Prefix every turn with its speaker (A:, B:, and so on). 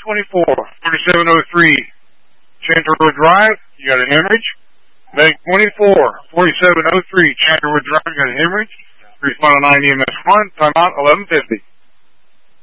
A: 24, 4703 Chanterwood Drive, you got a hemorrhage. Medic 24, 4703 Chanterwood Drive, you got a hemorrhage. Respond to 9 EMS 1, timeout 1150.